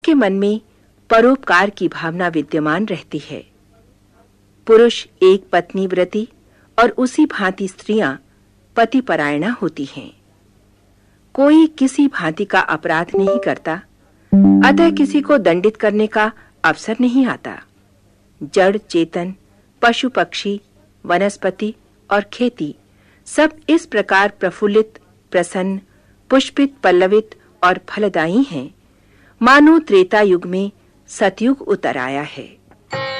के मन में परोपकार की भावना विद्यमान रहती है। पुरुष एक पत्नी व्रती और उसी भांति स्त्रियां पतिपरायणा होती हैं। कोई किसी भांति का अपराध नहीं करता, अतः किसी को दंडित करने का अवसर नहीं आता। जड़ चेतन, पशु पक्षी, वनस्पति और खेती सब इस प्रकार प्रफुल्लित, प्रसन्न, पुष्पित, पल्लवित और फलदायी हैं, मानो त्रेता युग में सतयुग उतर आया है।